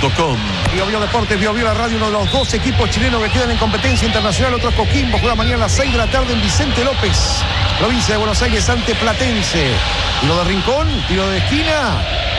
BioBio.com. BioBio Deportes, BioBio la radio, uno de los dos equipos chilenos que quedan en competencia internacional. Otro Coquimbo juega mañana a las 6 de la tarde en Vicente López, provincia de Buenos Aires, ante Platense. Tiro de Rincón, tiro de esquina.